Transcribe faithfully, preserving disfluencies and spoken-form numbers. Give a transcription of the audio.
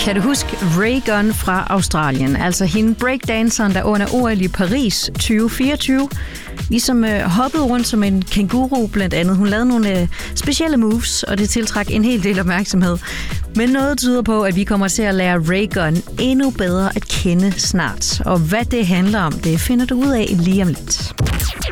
Kan du huske Ray Gunn fra Australien? Altså hende breakdanceren, der under O L i Paris tyve fireogtyve ligesom øh, hoppede rundt som en kænguru blandt andet. Hun lavede nogle øh, specielle moves, og det tiltrak en hel del opmærksomhed. Men noget tyder på, at vi kommer til at lære Ray Gunn endnu bedre at kende snart. Og hvad det handler om, det finder du ud af lige om lidt.